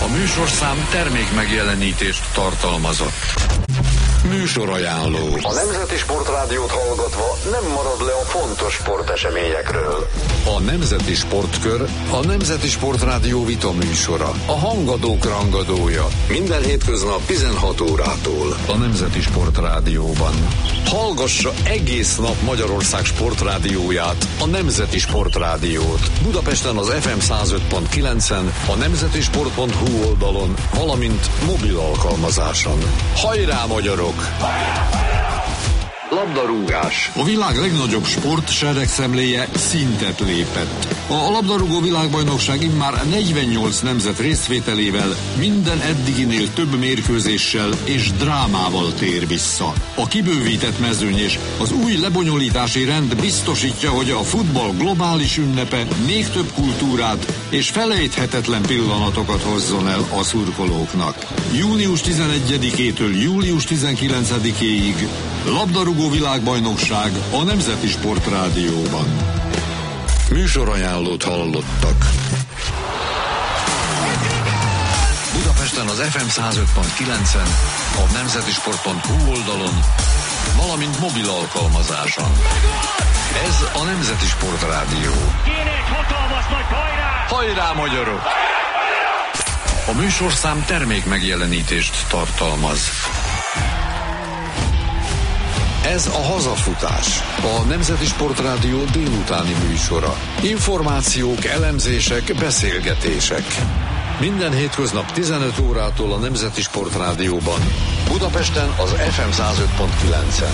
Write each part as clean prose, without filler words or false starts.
A műsorszám termék megjelenítést tartalmazott. Műsorajánló. A Nemzeti Sportrádiót hallgatva nem marad le a fontos sporteseményekről. A Nemzeti Sportkör a Nemzeti Sportrádió vitaműsora. A hangadók rangadója. Minden hétköznap 16 órától. A Nemzeti Sportrádióban. Hallgassa egész nap Magyarország sportrádióját, a Nemzeti Sportrádiót. Budapesten az FM 105.9-en, a nemzetisport.hu oldalon, valamint mobil alkalmazáson. Hajrá, magyarok! Labdarúgás. A világ legnagyobb sport seregszemléje szintet lépett. A labdarúgó világbajnokság immár 48 nemzet részvételével, minden eddiginél több mérkőzéssel és drámával tér vissza. A kibővített mezőny és az új lebonyolítási rend biztosítja, hogy a futball globális ünnepe még több kultúrát és felejthetetlen pillanatokat hozzon el a szurkolóknak. Június 11-től július 19-éig labdarúgó világbajnokság a Nemzeti Sportrádióban. Műsorajánlót hallottak. Budapesten az FM 105.9-en, a nemzetisport.hu oldalon, valamint mobil alkalmazáson. Ez a Nemzeti Sportrádió. Kéne egy hatalmas nagy hajrá! Hajrá, magyarok! A műsorszám termék megjelenítést tartalmaz. Ez a Hazafutás, a Nemzeti Sportrádió délutáni műsora. Információk, elemzések, beszélgetések. Minden hétköznap 15 órától a Nemzeti Sportrádióban. Budapesten az FM 105.9-en.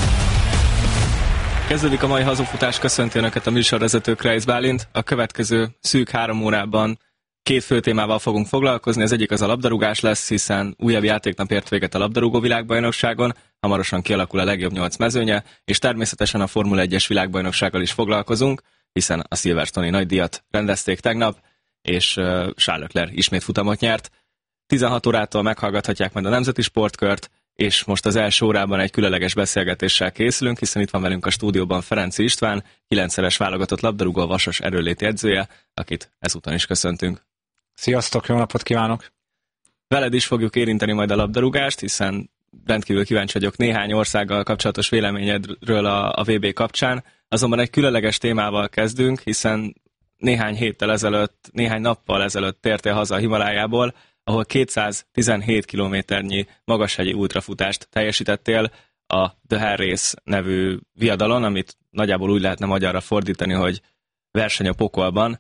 Kezdődik a mai Hazafutás, köszönti Önöket a műsorvezető Kreis Bálint. A következő szűk 3 órában 2 fő témával fogunk foglalkozni. Az egyik az a labdarúgás lesz, hiszen újabb játéknap ért véget a labdarúgó világbajnokságon, hamarosan kialakul a legjobb 8 mezőnye, és természetesen a Formula 1-es világbajnoksággal is foglalkozunk, hiszen a Silverstone-i nagydíjat rendezték tegnap, és Charles Leclerc ismét futamot nyert. 16 órától meghallgathatják majd a Nemzeti Sportkört, és most az első órában egy különleges beszélgetéssel készülünk, hiszen itt van velünk a stúdióban Ferenczy István, 9-szeres válogatott labdarúgó, Vasas erőnléti edzője, akit ezúton is köszöntünk. Sziasztok, jó napot kívánok! Veled is fogjuk érinteni majd a labdarúgást, hiszen rendkívül kíváncsi vagyok néhány országgal kapcsolatos véleményedről a VB kapcsán, azonban egy különleges témával kezdünk, hiszen néhány nappal ezelőtt tértél haza a Himalájából, ahol 217 kilométernyi magashegyi ultrafutást teljesítettél a The Hell Race nevű viadalon, amit nagyjából úgy lehetne magyarra fordítani, hogy verseny a pokolban.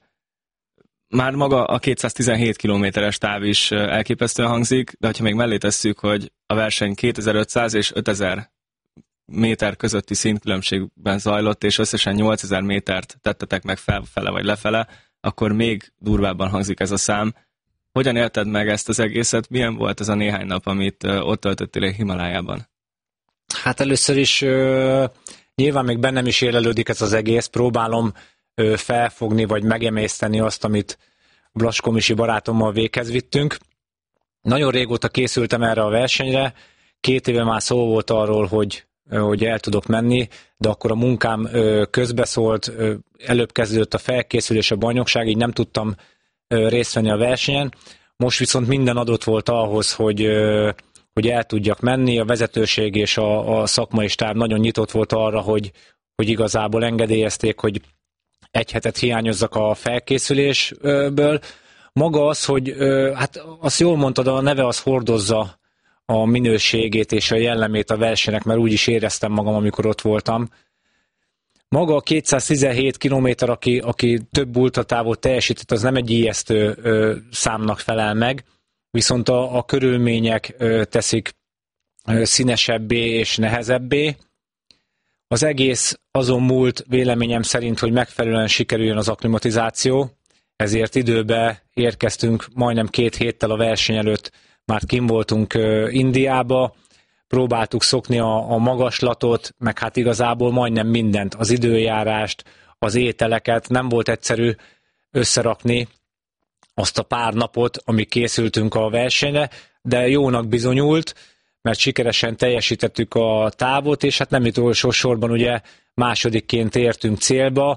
Már maga a 217 kilométeres táv is elképesztően hangzik, de ha még mellé tesszük, hogy a verseny 2500 és 5000 méter közötti szintkülönbségben zajlott, és összesen 8000 métert tettetek meg felfele vagy lefele, akkor még durvábban hangzik ez a szám. Hogyan élted meg ezt az egészet? Milyen volt ez a néhány nap, amit ott töltöttél a Himalájában? Hát először is nyilván még bennem is élelődik ez az egész. Próbálom felfogni vagy megemészteni azt, amit Blaskomisi barátommal véghez vittünk. Nagyon régóta készültem erre a versenyre. 2 éve már szó volt arról, hogy el tudok menni, de akkor a munkám közbeszólt, előbb kezdődött a felkészülés, a bajnokság, így nem tudtam részt venni a versenyen. Most viszont minden adott volt ahhoz, hogy el tudjak menni. A vezetőség és a szakmai stáb nagyon nyitott volt arra, hogy igazából engedélyezték, hogy 1 hetet hiányozzak a felkészülésből. Maga az, hogy hát azt jól mondtad, a neve az hordozza a minőségét és a jellemét a versenynek, mert úgy is éreztem magam, amikor ott voltam. Maga a 217 kilométer, aki több ultratávot teljesített, az nem egy ijesztő számnak felel meg, viszont a körülmények teszik színesebbé és nehezebbé. Az egész azon múlt véleményem szerint, hogy megfelelően sikerüljön az akklimatizáció, ezért időbe érkeztünk, majdnem 2 héttel a verseny előtt már kint voltunk Indiába, próbáltuk szokni a magaslatot, meg hát igazából majdnem mindent, az időjárást, az ételeket, nem volt egyszerű összerakni azt a pár napot, amíg készültünk a versenyre, de jónak bizonyult, mert sikeresen teljesítettük a távot, és hát nem utolsó sorban ugye másodikként értünk célba,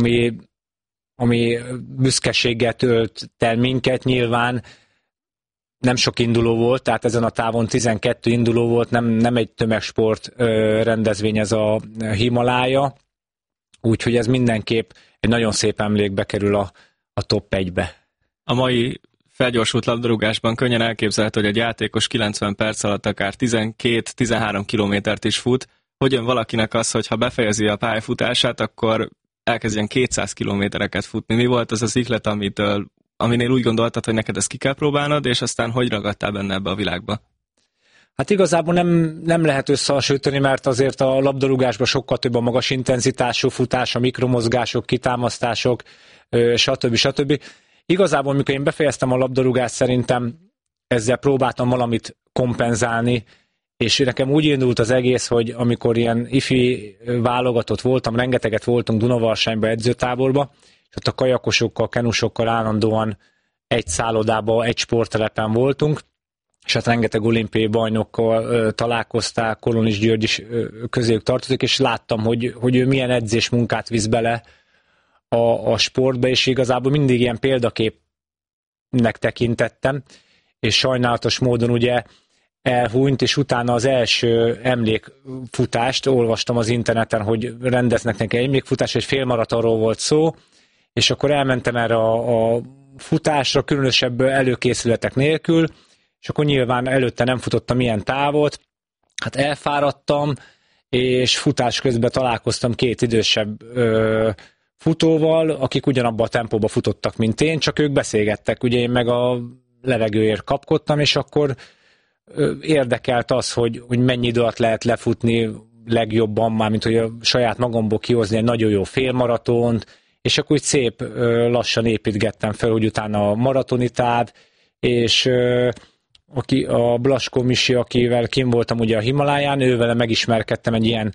ami büszkeséggel tölt el minket nyilván. nem sok induló volt, tehát ezen a távon 12 induló volt, nem egy tömegsport rendezvény ez a Himalája, úgyhogy ez mindenképp egy nagyon szép emlékbe kerül a top 1-be. A mai felgyorsult labdarúgásban könnyen elképzelhető, hogy egy játékos 90 perc alatt akár 12-13 kilométert is fut. Hogy jön valakinek az, hogy ha befejezi a pályafutását, akkor elkezdjen 200 kilométereket futni? Mi volt az az ihlet, aminél úgy gondoltad, hogy neked ezt ki kell próbálnod, és aztán hogy ragadtál benne ebbe a világba? Hát igazából nem lehet összehasonlítani, mert azért a labdarúgásban sokkal több a magas intenzitású futás, a mikromozgások, kitámasztások, stb. Igazából, mikor én befejeztem a labdarúgást, szerintem ezzel próbáltam valamit kompenzálni, és nekem úgy indult az egész, hogy amikor ilyen ifi válogatott voltam, rengeteget voltunk Dunavarságban edzőtáborba, és ott a kajakosokkal, kenusokkal állandóan egy szállodában, egy sporttelepen voltunk, és hát rengeteg olimpiai bajnokkal találkozták, Kolonis György is közéjük tartozik, és láttam, hogy ő milyen edzésmunkát visz bele a sportba, és igazából mindig ilyen példaképnek tekintettem, és sajnálatos módon ugye elhúnyt, és utána az első emlékfutást olvastam az interneten, hogy rendeznek neki emlékfutás, egy félmaratonról volt szó, és akkor elmentem erre a futásra, különösebb előkészületek nélkül, és akkor nyilván előtte nem futottam ilyen távot, hát elfáradtam, és futás közben találkoztam két idősebb futóval, akik ugyanabban a tempóban futottak, mint én, csak ők beszélgettek, ugye én meg a levegőért kapkodtam, és akkor érdekelt az, hogy mennyi idő alatt lehet lefutni legjobban, már mint hogy a saját magamból kihozni egy nagyon jó félmaratont, és akkor úgy szép lassan építgettem fel, hogy utána a maratoni táv, és a Blaskó Misi, akivel kim voltam ugye a Himaláján, ővele megismerkedtem egy ilyen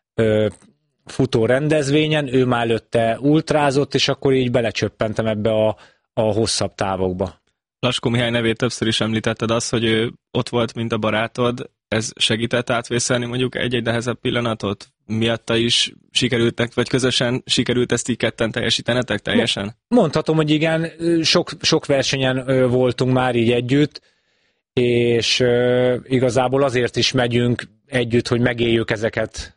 futó rendezvényen, ő már előtte ultrázott, és akkor így belecsöppentem ebbe a hosszabb távokba. Blaskó Mihály nevét többször is említetted, az, hogy ő ott volt, mint a barátod, ez segített átvészelni mondjuk egy-egy nehezebb pillanatot? Miatta is sikerültek, vagy közösen sikerült ezt így ketten teljesítenetek teljesen? Mondhatom, hogy igen, sok versenyen voltunk már így együtt, és igazából azért is megyünk együtt, hogy megéljük ezeket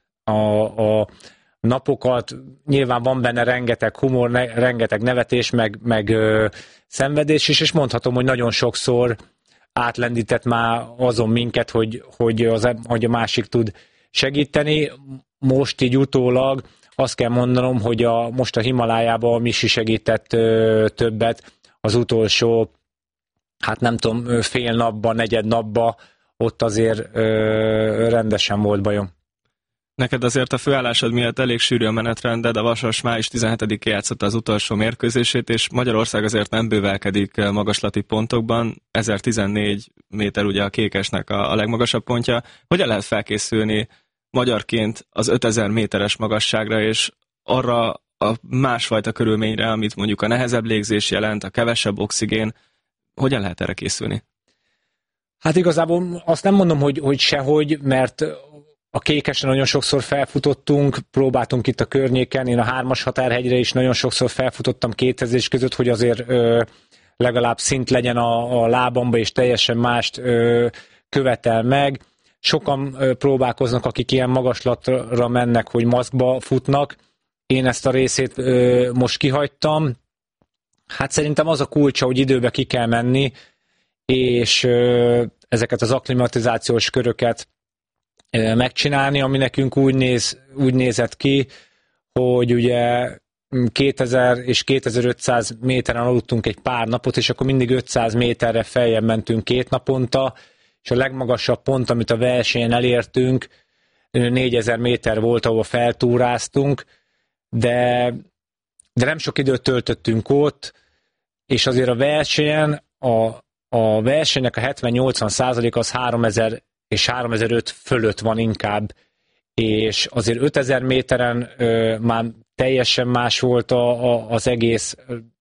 a napokat. Nyilván van benne rengeteg humor, rengeteg nevetés, meg szenvedés is, és mondhatom, hogy nagyon sokszor átlendített már azon minket, hogy a másik tud segíteni. Most így utólag azt kell mondanom, hogy most a Himalájában a Misi segített többet, az utolsó, hát nem tudom, fél napban, negyed napban, ott azért rendesen volt bajom. Neked azért a főállásod miatt elég sűrű a menetrended, a Vasas május 17-én játszotta az utolsó mérkőzését, és Magyarország azért nem bővelkedik magaslati pontokban, 1014 méter ugye a Kékesnek a legmagasabb pontja. Hogyan lehet felkészülni magyarként az 5000 méteres magasságra, és arra a másfajta körülményre, amit mondjuk a nehezebb légzés jelent, a kevesebb oxigén, hogyan lehet erre készülni? Hát igazából azt nem mondom, hogy sehogy, mert a Kékesen nagyon sokszor felfutottunk, próbáltunk itt a környéken, én a 3-as határhegyre is nagyon sokszor felfutottam 2000 között, hogy azért legalább szint legyen a lábamba, és teljesen mást követel meg. Sokan próbálkoznak, akik ilyen magaslatra mennek, hogy maszkba futnak. Én ezt a részét most kihagytam. Hát szerintem az a kulcsa, hogy időbe ki kell menni, és ezeket az akklimatizációs köröket megcsinálni, ami nekünk úgy nézett ki, hogy ugye 2000 és 2500 méteren aludtunk egy pár napot, és akkor mindig 500 méterre feljebb mentünk 2 naponta, és a legmagasabb pont, amit a versenyen elértünk, 4000 méter volt, ahol feltúráztunk, de nem sok időt töltöttünk ott, és azért a versenyen, a versenynek a 70-80% az 3000 és 3005 fölött van inkább, és azért 5000 méteren már teljesen más volt az egész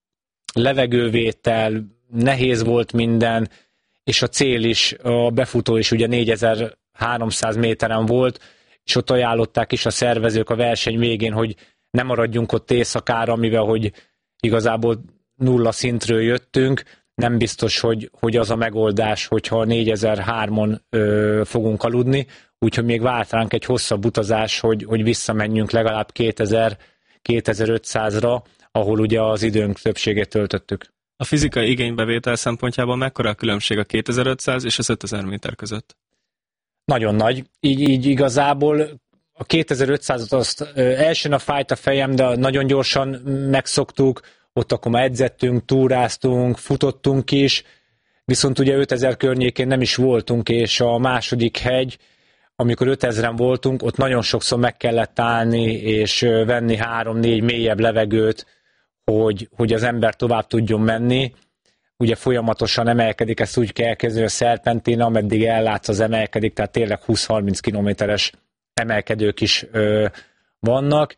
levegővétel, nehéz volt minden, és a cél is, a befutó is ugye 4300 méteren volt, és ott ajánlották is a szervezők a verseny végén, hogy ne maradjunk ott éjszakára, mivel hogy igazából nulla szintről jöttünk, nem biztos, hogy az a megoldás, hogyha 4003-on fogunk aludni, úgyhogy még várt ránk egy hosszabb utazás, hogy visszamenjünk legalább 2500-ra, ahol ugye az időnk többségét töltöttük. A fizikai igénybevétel szempontjából mekkora a különbség a 2500 és az 5000 méter között? Nagyon nagy. Így igazából a 2500-at azt első nap fájt a fejem, de nagyon gyorsan megszoktuk, ott akkor már edzettünk, túráztunk, futottunk is, viszont ugye 5000 környékén nem is voltunk, és a második hegy, amikor 5000-en voltunk, ott nagyon sokszor meg kellett állni, és venni 3-4 mélyebb levegőt, hogy az ember tovább tudjon menni. Ugye folyamatosan emelkedik, ezt úgy kell elkezdeni, a szerpentina, ameddig ellátsz, az emelkedik, tehát tényleg 20-30 kilométeres emelkedők is vannak.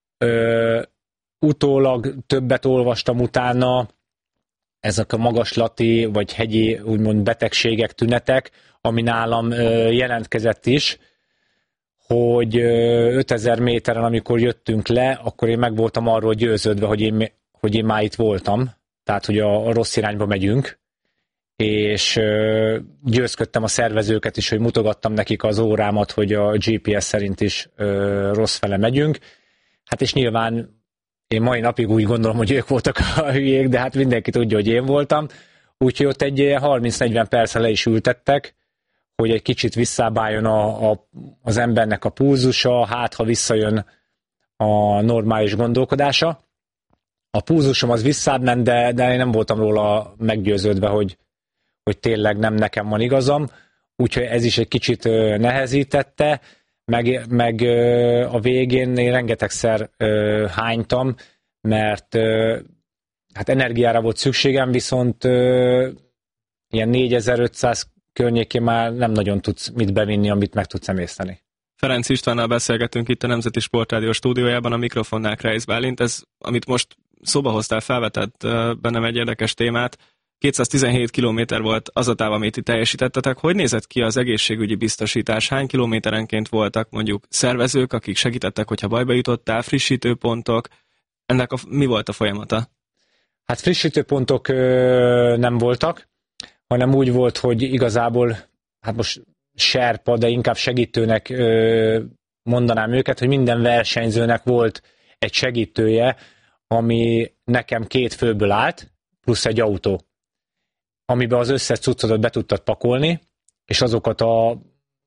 Utólag többet olvastam utána, ezek a magaslati vagy hegyi úgymond betegségek, tünetek, ami nálam jelentkezett is, hogy 5000 méteren, amikor jöttünk le, akkor én meg voltam arról győződve, hogy én már itt voltam, tehát hogy a rossz irányba megyünk, és győzködtem a szervezőket is, hogy mutogattam nekik az órámat, hogy a GPS szerint is rossz fele megyünk. Hát és nyilván én mai napig úgy gondolom, hogy ők voltak a hülyék, de hát mindenki tudja, hogy én voltam. Úgyhogy ott egy 30-40 percre le is ültettek, hogy egy kicsit visszábbáljon az embernek a pulzusa, hát ha visszajön a normális gondolkodása. A pulzusom az visszább, de én nem voltam róla meggyőződve, hogy tényleg nem nekem van igazam. Úgyhogy ez is egy kicsit nehezítette, meg a végén én rengetegszer hánytam, mert hát energiára volt szükségem, viszont ilyen 4500 környékén már nem nagyon tudsz mit bevinni, amit meg tudsz emészteni. Ferenc Istvánnal beszélgetünk itt a Nemzeti Sportrádió stúdiójában, a mikrofonnál Kreisz Bálint. Ez, amit most szóba hoztál, felvetett bennem egy érdekes témát. 217 kilométer volt az a táv, amit itt teljesítettetek. Hogy nézett ki az egészségügyi biztosítás? Hány kilométerenként voltak mondjuk szervezők, akik segítettek, hogyha bajba jutottál, frissítőpontok? Ennek mi volt a folyamata? Hát frissítőpontok nem voltak, hanem úgy volt, hogy igazából, hát most serpa, de inkább segítőnek mondanám őket, hogy minden versenyzőnek volt egy segítője, ami nekem 2 főből állt, plusz egy autó, amiben az összes cuccodat be tudtad pakolni, és azokat a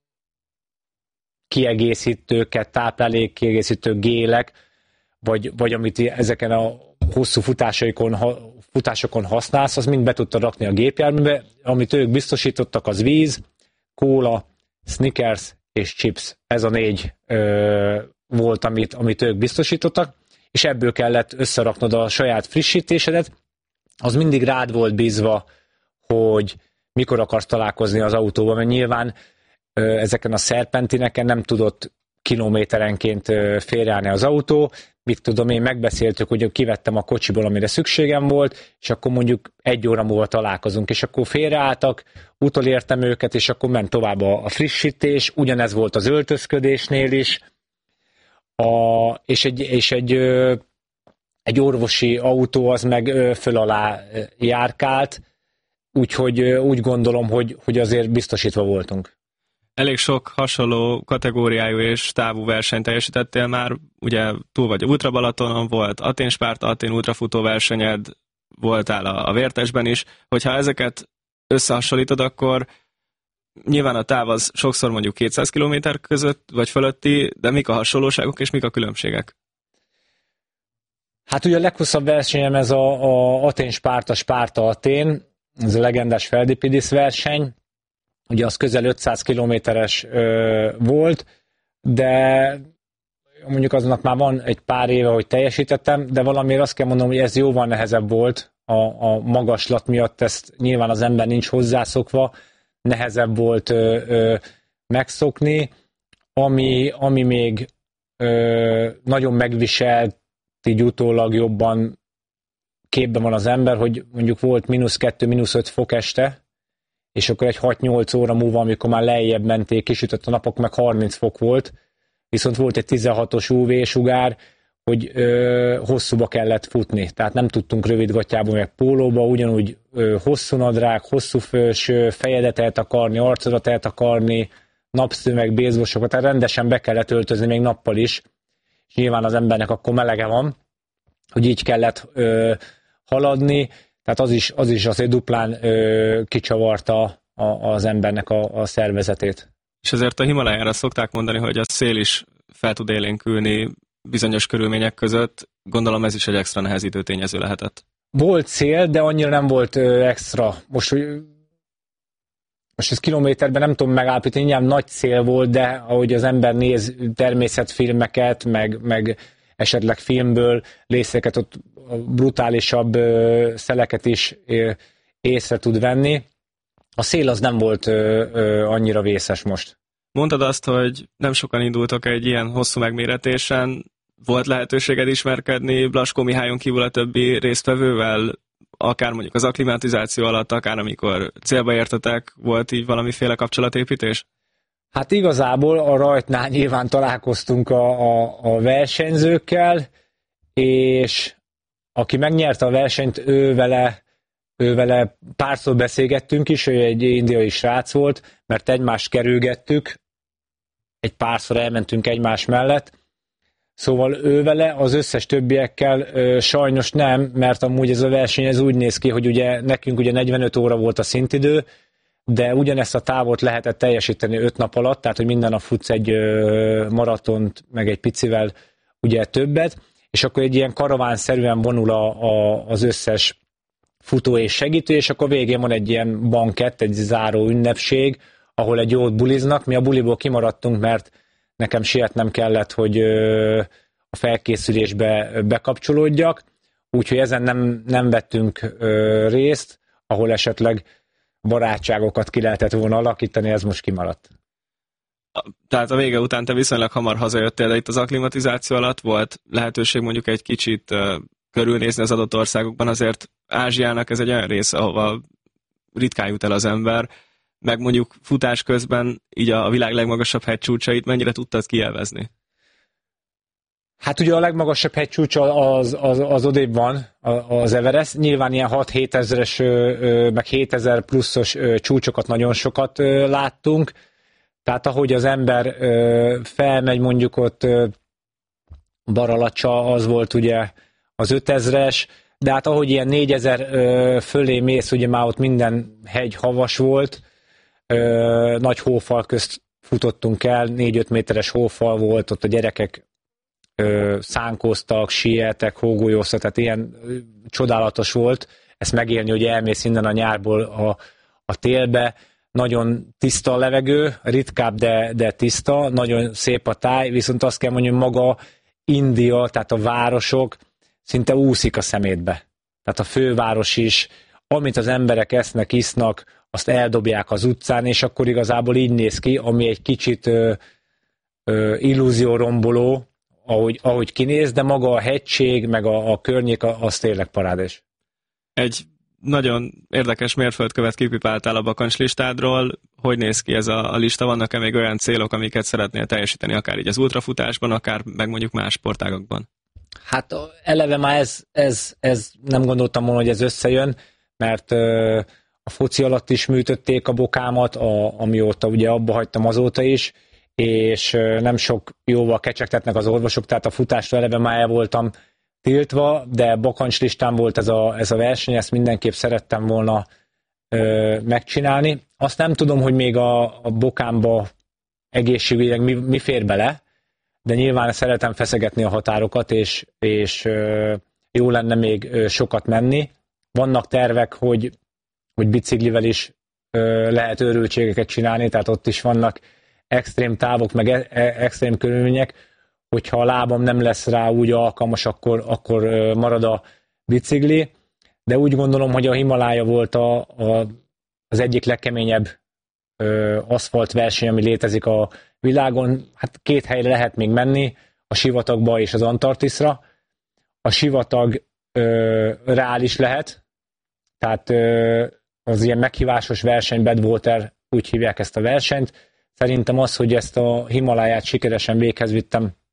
kiegészítőket, táplálékkiegészítő gélek, vagy amit ezeken a hosszú futásokon használsz, az mind be tudtad rakni a gépjárműbe. Amit ők biztosítottak, az víz, kóla, Snickers és chips. Ez a 4 volt, amit ők biztosítottak, és ebből kellett összeraknod a saját frissítésedet. Az mindig rád volt bízva, hogy mikor akarsz találkozni az autóban, mert nyilván ezeken a szerpentineken nem tudott kilométerenként félreállni az autó. Mit tudom én, megbeszéltük, hogy kivettem a kocsiból, amire szükségem volt, és akkor mondjuk 1 óra múlva találkozunk, és akkor félreálltak, utolértem őket, és akkor ment tovább a frissítés, ugyanez volt az öltözködésnél is, és egy orvosi autó az meg föl alá járkált, úgyhogy úgy gondolom, hogy azért biztosítva voltunk. Elég sok hasonló kategóriájú és távú versenyt teljesítettél már, ugye túl vagy Ultra Balatonon, volt Atén-Spárta, Atén ultrafutó versenyed, voltál a Vértesben is. Hogyha ezeket összehasonlítod, akkor nyilván a táv az sokszor mondjuk 200 km között vagy fölötti, de mik a hasonlóságok és mik a különbségek? Hát ugye a leghosszabb versenyem ez a Atén-Spárta, Spárta-Atén, ez a legendás Feldipidis verseny, ugye az közel 500 kilométeres volt, de mondjuk aznak már van egy pár éve, hogy teljesítettem, de valamiért azt kell mondanom, hogy ez jóval nehezebb volt a magaslat miatt, ezt nyilván az ember nincs hozzászokva, nehezebb volt megszokni, ami még nagyon megviselt, így utólag jobban képben van az ember, hogy mondjuk volt -2, -5 fok este, és akkor egy 6-8 óra múlva, amikor már lejjebb menték, kisütött a napok, meg 30 fok volt, viszont volt egy 16-os UV-sugár, hogy hosszúba kellett futni. Tehát nem tudtunk rövidgatjába, meg pólóba, ugyanúgy hosszú nadrág, hosszú felső, fejedet eltakarni, arcodat eltakarni, napszöveg, bézbosokat, tehát rendesen be kellett öltözni még nappal is. És nyilván az embernek akkor melege van, hogy így kellett haladni, tehát az is azért duplán kicsavarta az embernek a szervezetét. És ezért a Himalájára szokták mondani, hogy a szél is fel tud élénkülni bizonyos körülmények között. Gondolom ez is egy extra nehezítő tényező lehetett. Volt szél, de annyira nem volt extra. Most ez kilométerben nem tudom megállapítani, nyilván nagy szél volt, de ahogy az ember néz természetfilmeket, meg esetleg filmből részeket, ott brutálisabb szeleket is észre tud venni. A szél az nem volt annyira vészes most. Mondtad azt, hogy nem sokan indultak egy ilyen hosszú megméretésen. Volt lehetőséged ismerkedni Blaskó Mihályon kívül a többi résztvevővel? Akár mondjuk az akklimatizáció alatt, akár amikor célba értetek, volt így valamiféle kapcsolatépítés? Hát igazából a rajtnál nyilván találkoztunk a versenyzőkkel, és aki megnyerte a versenyt, ő vele párszor beszélgettünk is, ő egy indiai srác volt, mert egymást kerülgettük, egy párszor elmentünk egymás mellett, szóval ő vele, az összes többiekkel sajnos nem, mert amúgy ez a verseny ez úgy néz ki, hogy ugye nekünk ugye 45 óra volt a szintidő, de ugyanezt a távot lehetett teljesíteni 5 nap alatt, tehát hogy minden nap futsz egy maratont, meg egy picivel ugye többet, és akkor egy ilyen karavánszerűen vonul az összes futó és segítő, és akkor végén van egy ilyen bankett, egy záró ünnepség, ahol egy jót buliznak. Mi a buliból kimaradtunk, mert nekem sietnem kellett, hogy a felkészülésbe bekapcsolódjak, úgyhogy ezen nem vettünk részt, ahol esetleg barátságokat ki lehetett volna alakítani, ez most kimaradt. Tehát a vége után te viszonylag hamar hazajöttél, de itt az akklimatizáció alatt volt lehetőség mondjuk egy kicsit körülnézni az adott országokban, azért Ázsiának ez egy olyan része, ahova ritkán jut el az ember, meg mondjuk futás közben így a világ legmagasabb hegycsúcsait mennyire tudtad kielvezni? Hát ugye a legmagasabb hegycsúcsa az odébb van, az Everest. Nyilván ilyen 6-7 ezeres, meg 7000 pluszos csúcsokat nagyon sokat láttunk. Tehát ahogy az ember felmegy, mondjuk ott Baralacsa, az volt ugye az 5000-es, de hát ahogy ilyen 4000 fölé mész, ugye már ott minden hegy havas volt, nagy hófal közt futottunk el, 4-5 méteres hófal volt, ott a gyerekek szánkóztak, sieltek, hógolyóztak, tehát ilyen csodálatos volt ezt megélni, hogy elmész innen a nyárból a télbe, nagyon tiszta a levegő, ritkább, de tiszta, nagyon szép a táj, viszont azt kell mondani, maga India, tehát a városok szinte úszik a szemétbe. Tehát a főváros is, amit az emberek esznek, isznak, azt eldobják az utcán, és akkor igazából így néz ki, ami egy kicsit illúzióromboló, ahogy kinéz, de maga a hegység, meg a környék, az tényleg parádés. Egy nagyon érdekes mérföldkövet kipipáltál a bakancslistádról. Hogy néz ki ez a lista? Vannak-e még olyan célok, amiket szeretnél teljesíteni, akár így az ultrafutásban, akár meg mondjuk más sportágakban? Hát eleve már ez nem gondoltam volna, hogy ez összejön, mert a foci alatt is műtötték a bokámat, amióta ugye abba hagytam azóta is, és nem sok jóval kecsegtetnek az orvosok, tehát a futásra eleve már el voltam tiltva, de bakancslistán volt ez a verseny, ezt mindenképp szerettem volna megcsinálni. Azt nem tudom, hogy még a bokámba egészségügyileg mi fér bele, de nyilván szeretem feszegetni a határokat, és jó lenne még sokat menni. Vannak tervek, hogy biciklivel is lehet őrültségeket csinálni, tehát ott is vannak extrém távok, meg extrém körülmények, hogyha a lábam nem lesz rá úgy alkalmas, akkor marad a bicikli, de úgy gondolom, hogy a Himalája volt az egyik legkeményebb aszfalt verseny, ami létezik a világon. Hát 2 helyre lehet még menni, a sivatagba és az Antarktiszra. A sivatag reális lehet, tehát az ilyen meghívásos verseny, Badwater, úgy hívják ezt a versenyt. Szerintem az, hogy ezt a Himaláját sikeresen véghez vittem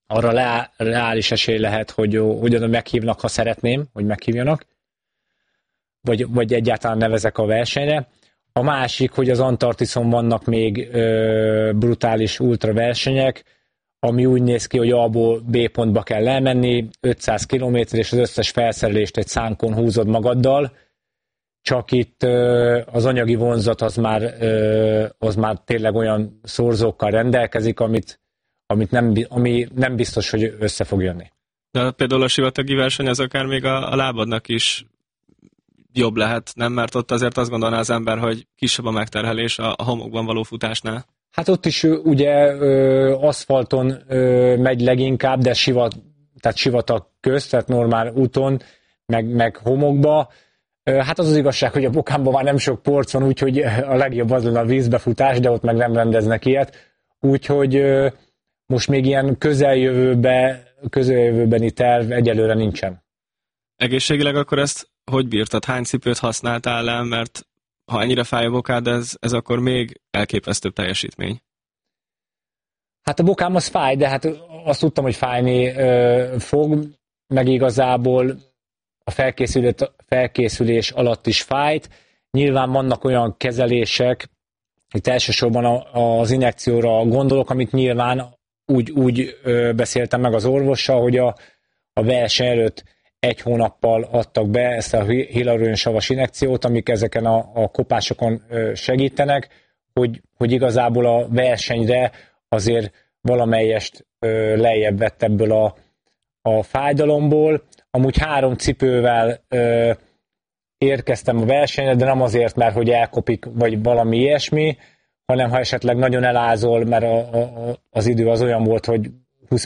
arra reális esély lehet, hogy oda meghívnak, ha szeretném, hogy meghívjanak, vagy egyáltalán nevezek a versenyre. A másik, hogy az Antarktiszon vannak még brutális ultra versenyek, ami úgy néz ki, hogy A-ból B pontba kell elmenni, 500 km, és az összes felszerelést egy szánkon húzod magaddal, csak itt az anyagi vonzat az már tényleg olyan szorzókkal rendelkezik, ami nem biztos, hogy össze fog jönni. De például a sivatagi verseny az akár még a lábadnak is jobb lehet, nem? Mert ott azért azt gondolná az ember, hogy kisebb a megterhelés a homokban való futásnál. Hát ott is ugye aszfalton megy leginkább, de tehát sivatag közt, tehát normál úton, meg homokba. Hát az igazság, hogy a Bokámban már nem sok porc van, úgyhogy a legjobb az lenne a vízbefutás, de ott meg nem rendeznek ilyet. Úgyhogy most még ilyen közeljövőbeni terv egyelőre nincsen. Egészségileg akkor ezt hogy bírtad? Hány cipőt használtál el? Mert ha ennyire fáj a bokád, ez akkor még elképesztőbb teljesítmény. Hát a bokám az fáj, de hát azt tudtam, hogy fájni fog, meg igazából a felkészülés alatt is fájt. Nyilván vannak olyan kezelések, itt elsősorban az injekcióra gondolok, amit nyilván úgy beszéltem meg az orvossal, hogy a verseny előtt 1 hónappal adtak be ezt a hialuron-savas injekciót, amik ezeken a kopásokon segítenek, hogy igazából a versenyre azért valamelyest lejjebb vett ebből a fájdalomból. Amúgy 3 cipővel érkeztem a versenyre, de nem azért, mert hogy elkopik, vagy valami ilyesmi, hanem ha esetleg nagyon elázol, mert az idő az olyan volt, hogy 20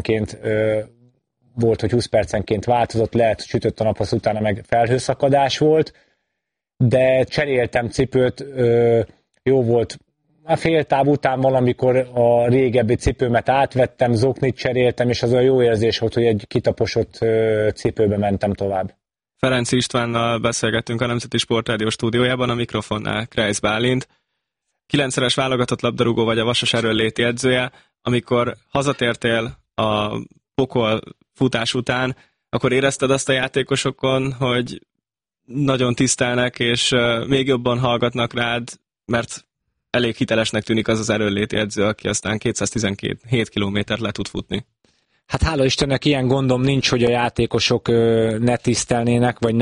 percenként változott, lehet sütött a nap, az utána meg felhőszakadás volt, de cseréltem cipőt, jó volt, a fél táv után valamikor a régebbi cipőmet átvettem, zoknit cseréltem, és az olyan jó érzés volt, hogy egy kitaposott cipőbe mentem tovább. Ferenc Istvánnal beszélgettünk a Nemzeti Sportrádió stúdiójában, a mikrofonnál Kreisz Bálint. 9-szeres válogatott labdarúgó vagy a Vasas erőnléti edzője. Amikor hazatértél a pokol futás után, akkor érezted azt a játékosokon, hogy nagyon tisztelnek, és még jobban hallgatnak rád, mert elég hitelesnek tűnik az erőnléti edző, aki aztán 217 kilométert le tud futni. Hát hála Istennek ilyen gondom nincs, hogy a játékosok ne tisztelnének, vagy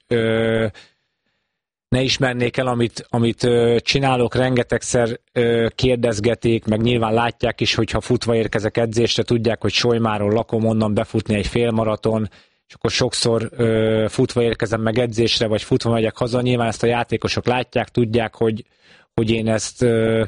ne ismernék el, amit csinálok. Rengetegszer kérdezgetik, meg nyilván látják is, hogyha futva érkezek edzésre, tudják, hogy Solymáról lakom, onnan befutni egy félmaraton, és akkor sokszor futva érkezem meg edzésre, vagy futva megyek haza. Nyilván ezt a játékosok látják, tudják, hogy én ezt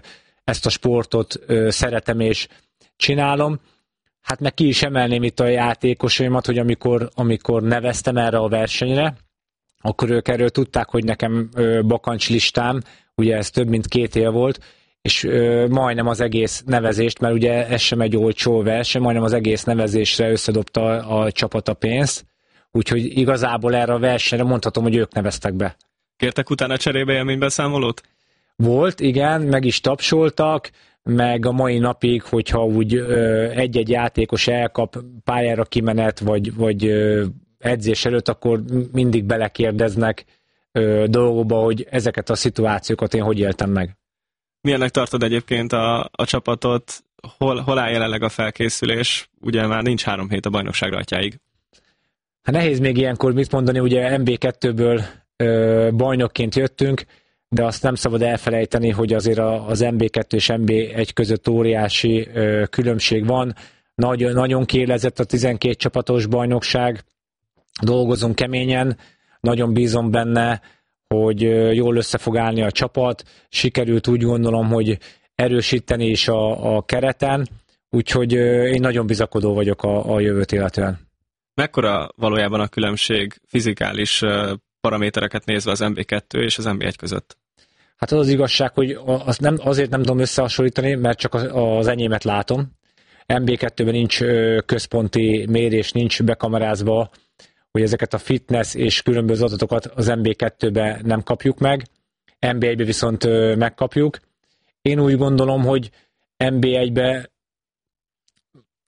a sportot szeretem és csinálom. Hát meg ki is emelném itt a játékosaimat, hogy amikor neveztem erre a versenyre, akkor ők erről tudták, hogy nekem bakancslistám, ugye ez több mint 2 év volt, és majdnem az egész nevezést, mert ugye ez sem egy olcsó verseny, majdnem az egész nevezésre összedobta a csapat a pénzt, úgyhogy igazából erre a versenyre mondhatom, hogy ők neveztek be. Kértek utána cserébe élménybeszámolót? Volt, igen, meg is tapsoltak, meg a mai napig, hogyha úgy egy-egy játékos elkap pályára kimenet, vagy edzés előtt, akkor mindig belekérdeznek dolgokba, hogy ezeket a szituációkat én hogy éltem meg. Milyennek tartod egyébként a csapatot? Hol áll jelenleg a felkészülés? Ugye már nincs 3 hét a bajnokság rajtjáig. Hát nehéz még ilyenkor mit mondani, ugye MB2-ből bajnokként jöttünk, de azt nem szabad elfelejteni, hogy azért az MB2 és MB1 között óriási különbség van. Nagyon kiélezett a 12 csapatos bajnokság, dolgozunk keményen, nagyon bízom benne, hogy jól össze fog állni a csapat, sikerült úgy gondolom, hogy erősíteni is a kereten, úgyhogy én nagyon bizakodó vagyok a jövőt illetően. Mekkora valójában a különbség fizikális paramétereket nézve az MB2 és az MB1 között? Hát az igazság, hogy azért nem tudom összehasonlítani, mert csak az enyémet látom. MB2-ben nincs központi mérés, nincs bekamerázva, hogy ezeket a fitness és különböző adatokat az MB2-be nem kapjuk meg, MB1-be viszont megkapjuk. Én úgy gondolom, hogy MB1-be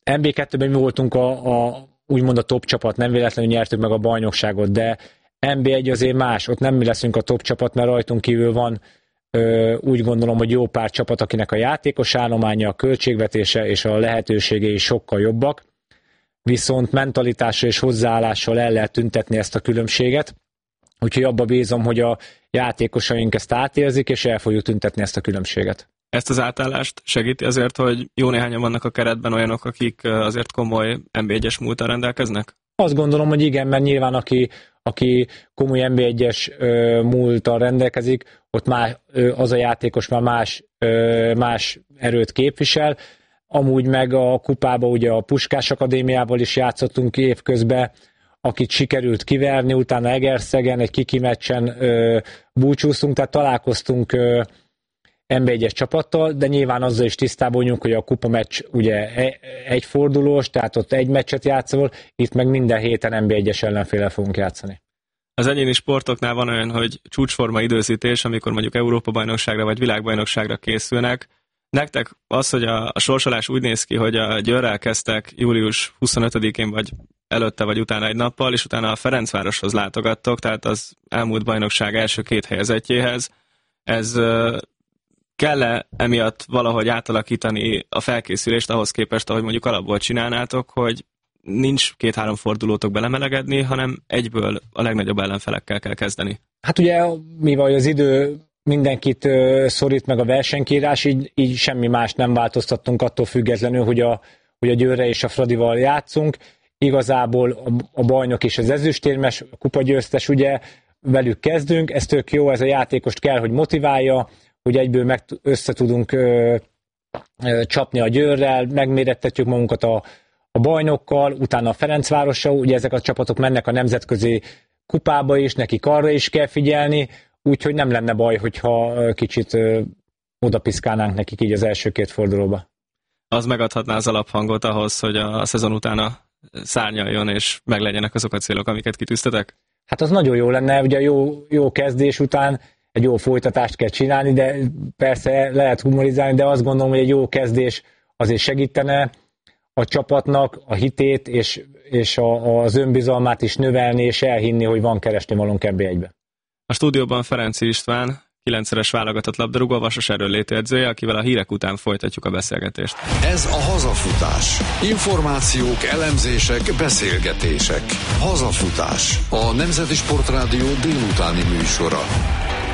NB2-ben mi voltunk úgymond a top csapat, nem véletlenül nyertük meg a bajnokságot, de NB1 azért más, ott nem mi leszünk a top csapat, mert rajtunk kívül van úgy gondolom, hogy jó pár csapat, akinek a játékos állománya, a költségvetése és a lehetőségei sokkal jobbak, viszont mentalitással és hozzáállással el lehet tüntetni ezt a különbséget, úgyhogy abba bízom, hogy a játékosaink ezt átérzik, és el fogjuk tüntetni ezt a különbséget. Ezt az átállást segíti azért, hogy jó néhányan vannak a keretben olyanok, akik azért komoly NB1-es múlttal rendelkeznek? Azt gondolom, hogy igen, mert nyilván aki komoly NB1-es múlttal rendelkezik, ott már az a játékos már más erőt képvisel. Amúgy meg a kupába ugye a Puskás Akadémiával is játszottunk évközben, akit sikerült kiverni, utána Egerszegen egy kiki meccsen búcsúztunk, tehát találkoztunk NB1-es csapattal, de nyilván azzal is tisztában vagyunk, hogy a kupa meccs ugye egy fordulós, tehát ott egy meccset játszol, itt meg minden héten NB1-es ellenféllel fogunk játszani. Az egyéni sportoknál van olyan, hogy csúcsforma időzítés, amikor mondjuk Európa-bajnokságra vagy világbajnokságra készülnek. Nektek az, hogy a sorsolás úgy néz ki, hogy a Győrrel kezdtek július 25-én vagy előtte vagy utána egy nappal, és utána a Ferencvároshoz látogattok, tehát az elmúlt bajnokság első 2 helyezettjéhez. Ez kell-e emiatt valahogy átalakítani a felkészülést ahhoz képest, ahogy mondjuk alapból csinálnátok, hogy nincs 2-3 fordulótok belemelegedni, hanem egyből a legnagyobb ellenfelekkel kell kezdeni? Hát ugye, mivel az idő mindenkit szorít meg a versenykírás, így semmi más nem változtattunk attól függetlenül, hogy a Győrre és a Fradival játszunk. Igazából a bajnok és az ezüstérmes, a kupagyőztes, ugye velük kezdünk, ez tök jó, ez a játékost kell, hogy motiválja, hogy egyből össze tudunk csapni a Győrrel, megmérettetjük magunkat a bajnokkal, utána a Ferencvárossal, ugye ezek a csapatok mennek a nemzetközi kupába is, nekik arra is kell figyelni, úgyhogy nem lenne baj, hogyha kicsit odapiszkálnánk nekik így az első 2 fordulóba. Az megadhatná az alaphangot ahhoz, hogy a szezon utána szárnyaljon, és meglegyenek azok a célok, amiket kitűztetek? Hát az nagyon jó lenne, ugye jó kezdés után egy jó folytatást kell csinálni, de persze lehet humorizálni, de azt gondolom, hogy egy jó kezdés azért segítene a csapatnak a hitét és az önbizalmát is növelni, és elhinni, hogy van keresnivalónk NB1-be. A stúdióban Ferenczy István, 9-szeres válogatott labdarúgó, Vasas erőnléti edzője, akivel a hírek után folytatjuk a beszélgetést. Ez a Hazafutás. Információk, elemzések, beszélgetések. Hazafutás. A Nemzeti Sportrádió délutáni műsora.